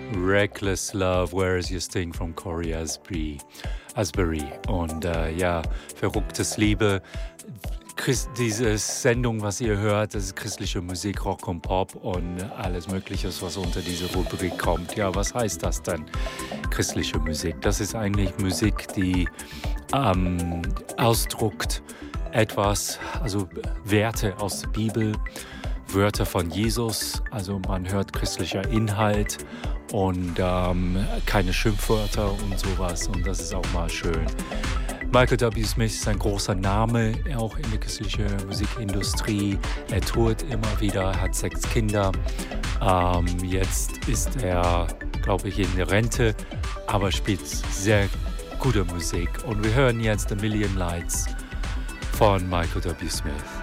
Reckless Love, Where is Your Sting von Cory Asbury. Und ja, verrücktes Liebe. Diese Sendung, was ihr hört, das ist christliche Musik, Rock und Pop und alles Mögliche, was unter diese Rubrik kommt. Ja, was heißt das denn, christliche Musik? Das ist eigentlich Musik, die ausdruckt etwas, also Werte aus der Bibel, Wörter von Jesus, also man hört christlicher Inhalt und keine Schimpfwörter und sowas und das ist auch mal schön. Michael W. Smith ist ein großer Name, auch in der christlichen Musikindustrie. Er tourt immer wieder, hat 6 Kinder. Jetzt ist er, glaube ich, in der Rente, aber spielt sehr gute Musik. Und wir hören jetzt The Million Lights von Michael W. Smith.